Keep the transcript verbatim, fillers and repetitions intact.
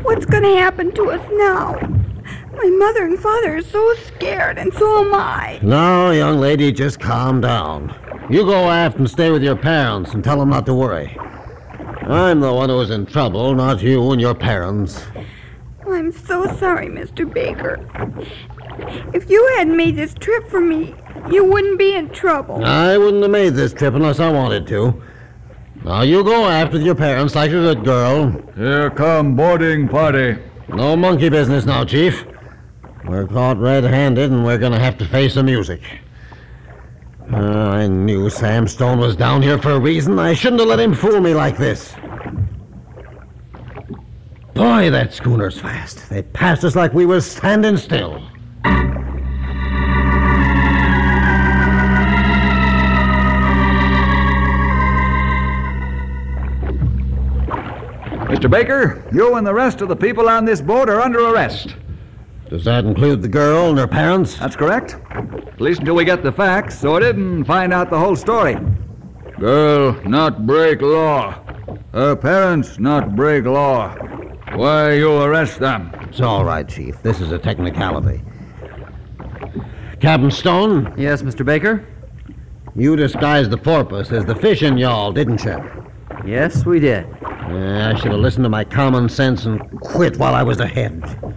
What's going to happen to us now? My mother and father are so scared, and so am I. No, young lady, just calm down. You go aft and stay with your parents and tell them not to worry. I'm the one who was in trouble, not you and your parents. I'm so sorry, Mister Baker. If you hadn't made this trip for me, you wouldn't be in trouble. I wouldn't have made this trip unless I wanted to. Now, you go aft with your parents like a good girl. Here come boarding party. No monkey business now, Chief. We're caught red-handed, and we're going to have to face the music. Uh, I knew Sam Stone was down here for a reason. I shouldn't have let him fool me like this. Boy, that schooner's fast. They passed us like we were standing still. Mister Baker, you and the rest of the people on this boat are under arrest. Does that include the girl and her parents? That's correct. At least until we get the facts sorted and find out the whole story. Girl not break law. Her parents not break law. Why you arrest them? It's all right, Chief. This is a technicality. Captain Stone? Yes, Mister Baker? You disguised the porpoise as the fishing yawl, didn't you? Yes, we did. Yeah, I should have listened to my common sense and quit while I was ahead.